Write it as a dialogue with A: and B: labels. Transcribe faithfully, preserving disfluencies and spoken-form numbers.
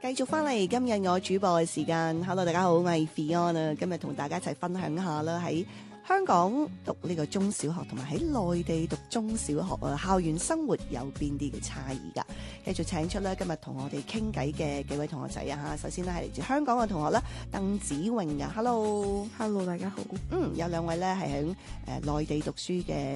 A: 繼續翻嚟今日我主播嘅時間 ，Hello 大家好，我係 Fiona，今日同大家一齊分享下啦，喺香港讀呢個中小學同埋喺內地讀中小學啊，校園生活有邊啲嘅差異㗎？繼續請出咧今日同我哋傾偈嘅幾位同學仔啊嚇，首先咧係嚟自香港嘅同學啦，鄧子穎啊 ，Hello，Hello
B: Hello 大家好。
A: 嗯，有兩位咧係喺誒內地讀書嘅